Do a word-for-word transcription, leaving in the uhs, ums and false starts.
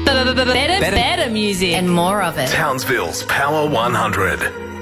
Better, better music. And more of it. Townsville's Power one hundred.